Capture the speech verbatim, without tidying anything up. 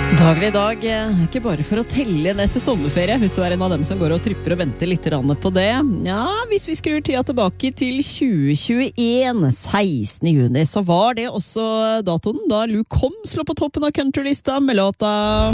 Daglig dag, ikke bare for å telle ned til sommerferie, hvis du er en av dem som går og tripper og venter litt på det. Ja, hvis vi skrur tida tilbake til tjue tjueen, sekstende juni, så var det også datoen da Luke Combs lå på toppen av countrylista med låta